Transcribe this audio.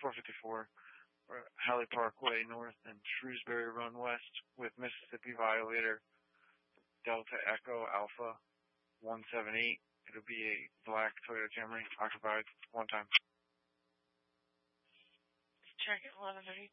454 Halley Parkway North and Shrewsbury Run West with Mississippi Violator Delta Echo Alpha 178. It'll be a black Toyota Camry occupied one time. Check it 1132.